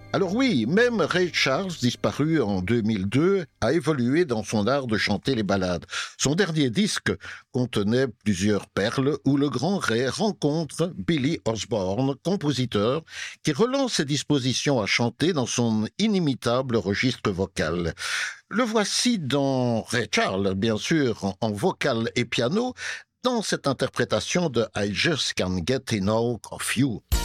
Alors oui, même Ray Charles, disparu en 2002, a évolué dans son art de chanter les ballades. Son dernier disque contenait plusieurs perles où le grand Ray rencontre Billy Osborne, compositeur, qui relance ses dispositions à chanter dans son inimitable registre vocal. Le voici dans Ray Charles, bien sûr, en vocal et piano, dans cette interprétation de I Just Can't Get Enough of You.